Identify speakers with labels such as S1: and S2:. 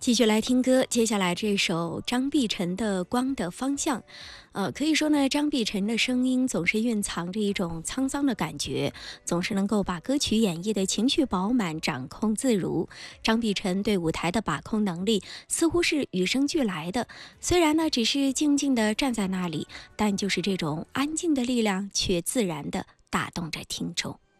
S1: 继续来听歌，接下来这首张碧晨的《光的方向》。可以说呢，张碧晨的声音总是蕴藏着一种沧桑的感觉，总是能够把歌曲演绎的情绪饱满、掌控自如。张碧晨对舞台的把控能力似乎是与生俱来的，虽然呢只是静静地站在那里，但就是这种安静的力量，却自然地打动着听众。